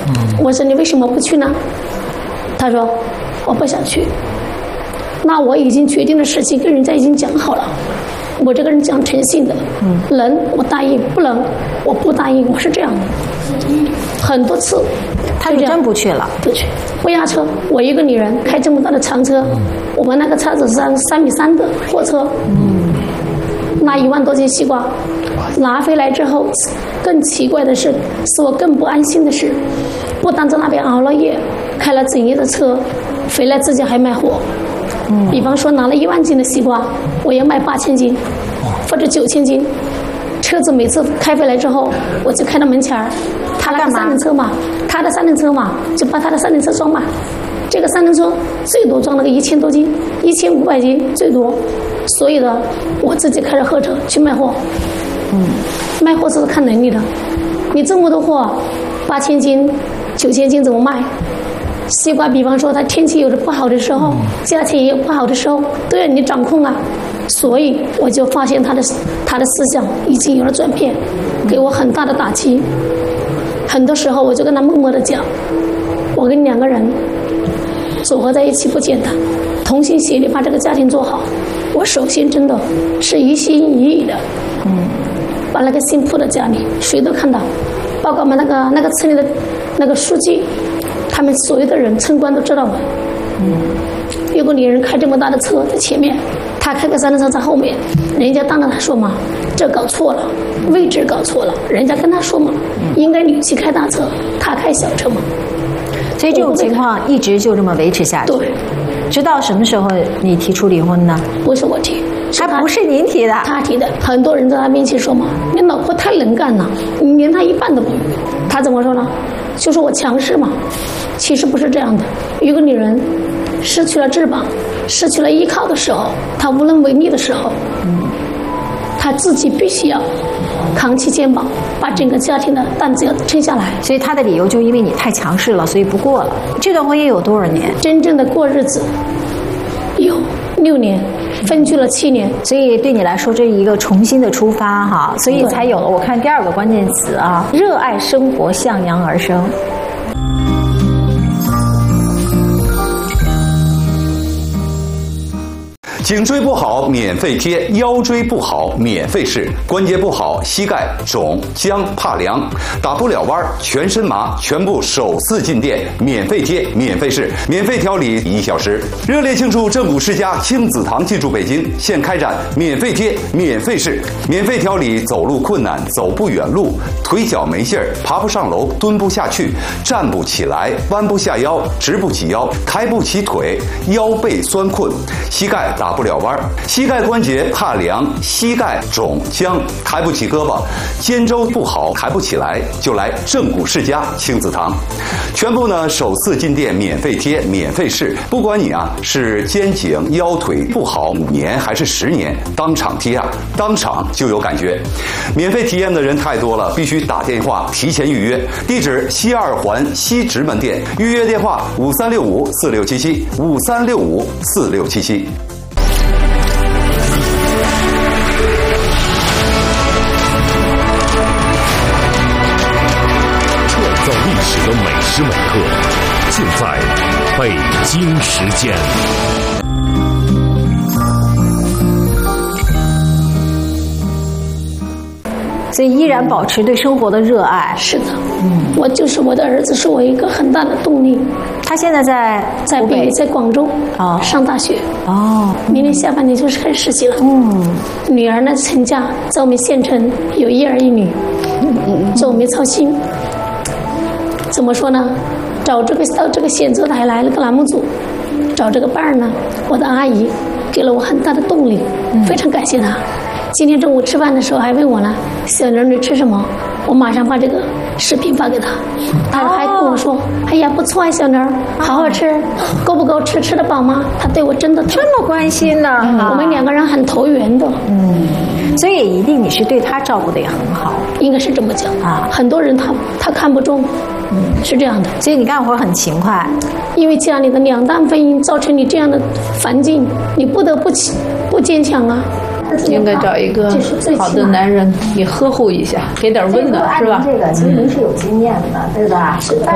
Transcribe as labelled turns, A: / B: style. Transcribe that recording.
A: 我说你为什么不去呢？他说我不想去。那我已经决定的事情跟人家已经讲好了，我这个人讲诚信的，能我答应，不能我不答应，我是这样的。很多次
B: 他就真不去了，
A: 不去。不压车，我一个女人开这么大的长车，我们那个车子是3.3米的货车，拿1万多斤西瓜，拿回来之后，更奇怪的是，使我更不安心的是，不但在那边熬了夜，开了整夜的车，回来自己还卖货。比方说拿了1万斤的西瓜，我要卖8000斤，或者9000斤。车子每次开回来之后，我就开到门前儿，他那个3轮车嘛，他的3轮车嘛，就把他的3轮车装满。这个3轮车最多装了个1000多斤，1500斤最多。所以呢，我自己开着货车去卖货。卖货是看能力的，你这么多货，8000斤、9000斤怎么卖？西瓜，比方说它天气有的不好的时候，价钱也有不好的时候，都要你掌控啊。所以我就发现他的思想已经有了转变，给我很大的打击。很多时候我就跟他默默的讲，我跟2个人组合在一起不简单，同心协力把这个家庭做好。我首先真的是一心一意的，把那个幸福的家里谁都看到，包括我们那个村里的那个书记，他们所有的人村官都知道我。有个女人开这么大的车在前面，他开个3轮车在后面，人家当着他说嘛，这搞错了，位置搞错了，人家跟他说嘛，应该你去开大车，他开小车嘛。
B: 所以这种情况一直就这么维持下去。
A: 对，
B: 直到什么时候你提出离婚呢？
A: 不是我提，
B: 还不是您提的，
A: 他提的。很多人在他面前说嘛，你老婆太能干了，你连他一半都不如。他怎么说呢？就说我强势嘛。其实不是这样的，一个女人失去了翅膀，失去了依靠的时候，她无能为力的时候，她自己必须要扛起肩膀，把整个家庭的担子要撑下来。
B: 所以他的理由就因为你太强势了，所以不过了。这段婚姻有多少年？
A: 真正的过日子有6年，分居了7年。
B: 所以对你来说，这是一个重新的出发哈，所以才有了我看第2个关键词啊，热爱生活，向阳而生。
C: 颈椎不好免费贴，腰椎不好免费试，关节不好膝盖肿僵怕凉，打不了弯全身麻，全部首次进店免费贴免费试，免费调理1小时。热烈庆祝正骨世家亲子堂进驻北京，现开展免费贴免费试，免费调理走路困难、走不远路、腿脚没劲儿、爬不上楼、蹲不下去、站不起来、弯不下腰、直不起腰、抬不起腿、腰背酸困、膝盖打不了弯，膝盖关节怕凉，膝盖肿僵，抬不起胳膊，肩周不好抬不起来，就来正骨世家亲子堂。全部呢首次进店免费贴免费试，不管你啊是肩颈腰腿不好5年还是10年，当场贴啊，当场就有感觉。免费体验的人太多了，必须打电话提前预约。地址西2环西直门店，预约电话5365467753654677。
D: 历史的每时每刻，尽在北京时间。
B: 所以依然保持对生活的热爱。
A: 是的，我就是我的儿子是我一个很大的动力。
B: 他现在在
A: 北，在广州上大学。明年下半年就是开始实习了。女儿呢成家，在我们县城有1儿1女，这我们操心。怎么说呢？到这个县城台来了个栏目组，找这个伴儿呢，我的阿姨给了我很大的动力，非常感谢她。今天中午吃饭的时候还问我呢，小妞你吃什么？我马上把这个视频发给她，她还跟我说，哎呀不错啊，小妞好好吃，够不够吃，吃得饱吗？她对我真的
B: 这么关心呢，
A: 我们2个人很投缘的。
B: 所以一定你是对她照顾得也很好，
A: 应该是这么讲啊。很多人他看不中。是这样的，
B: 所以你干活很勤快，
A: 因为家里的2段婚姻造成你这样的环境，你不得不坚强啊。
E: 应该找一个好的男人，你呵护一下，给点温暖，是吧？
F: 这个其实您是有经验的，对吧？